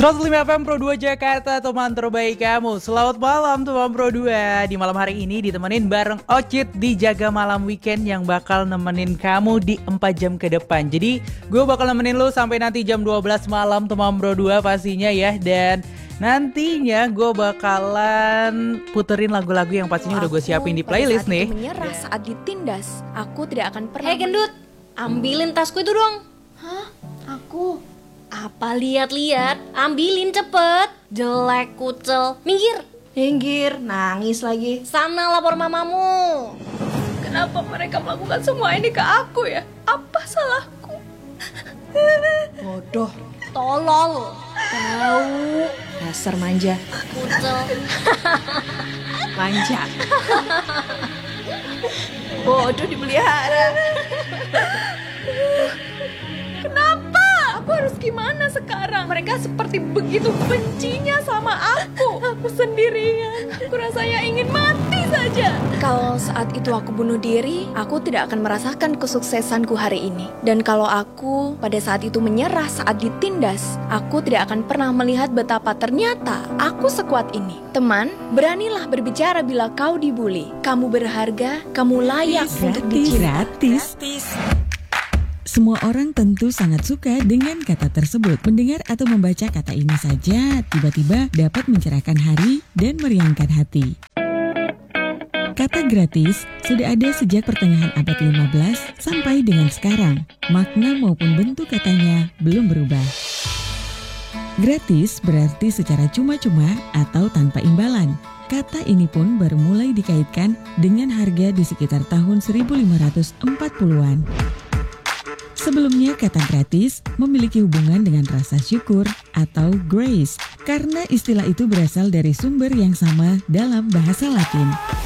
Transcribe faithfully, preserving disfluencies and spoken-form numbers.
seratus lima F M Pro dua Jakarta, teman terbaik kamu. Selamat malam teman Pro dua. Di malam hari ini ditemenin bareng Ocit di Jaga Malam Weekend yang bakal nemenin kamu di empat jam ke depan. Jadi gue bakal nemenin lo sampai nanti jam dua belas malam teman Pro dua pastinya ya. Dan nantinya gue bakalan puterin lagu-lagu yang pastinya udah gue siapin di playlist saat nih. Aku menyerah saat ditindas. Aku tidak akan pernah. Hei gendut, ambilin tasku itu dong. Hah? Aku? Apa lihat-lihat? Ambilin cepet. Jelek kucel. Minggir. Minggir, nangis lagi. Sana lapor mamamu. Kenapa mereka melakukan semua ini ke aku ya? Apa salahku? Bodoh, Tolol. tahu. Dasar manja. Kucel. Manja. Bodoh dipelihara. Kenapa? Aku harus gimana sekarang? Mereka seperti begitu bencinya sama aku. Aku sendirian. Aku rasanya ingin mati saja. Kalau saat itu aku bunuh diri, aku tidak akan merasakan kesuksesanku hari ini. Dan kalau aku pada saat itu menyerah saat ditindas, aku tidak akan pernah melihat betapa ternyata aku sekuat ini. Teman, beranilah berbicara bila kau dibully. Kamu berharga, kamu layak untuk dicintai. Gratis. Semua orang tentu sangat suka dengan kata tersebut. Mendengar atau membaca kata ini saja tiba-tiba dapat mencerahkan hari dan meriangkan hati. Kata gratis sudah ada sejak pertengahan abad lima belas sampai dengan sekarang. Makna maupun bentuk katanya belum berubah. Gratis berarti secara cuma-cuma atau tanpa imbalan. Kata ini pun baru mulai dikaitkan dengan harga di sekitar tahun seribu lima ratus empat puluhan. Sebelumnya kata gratis memiliki hubungan dengan rasa syukur atau grace karena istilah itu berasal dari sumber yang sama dalam bahasa Latin.